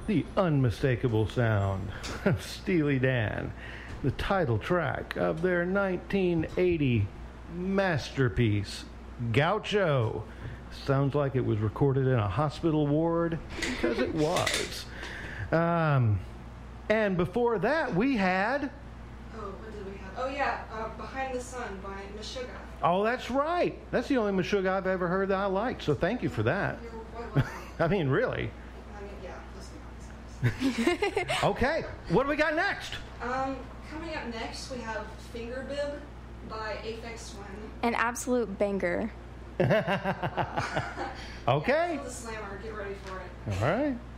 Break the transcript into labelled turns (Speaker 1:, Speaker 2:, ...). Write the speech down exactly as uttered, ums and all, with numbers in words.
Speaker 1: the unmistakable sound of Steely Dan, the title track of their nineteen eighty masterpiece, Gaucho. Sounds like it was recorded in a hospital ward, because it was. Um, and before that, we had...
Speaker 2: Oh, what did we have? Oh, yeah, uh, Behind the Sun by Meshuggah.
Speaker 1: Oh, that's right. That's the only Meshuggah I've ever heard that I liked, so thank you for that.
Speaker 2: You're quite welcome.
Speaker 1: I mean, really.
Speaker 2: I mean, yeah, let's be honest.
Speaker 1: Okay, what do we got next?
Speaker 2: Um, coming up next, we have Finger Bib by Aphex Twin.
Speaker 3: An absolute banger.
Speaker 1: Okay.
Speaker 2: Yeah, this is the slammer. Get ready for it.
Speaker 1: All right.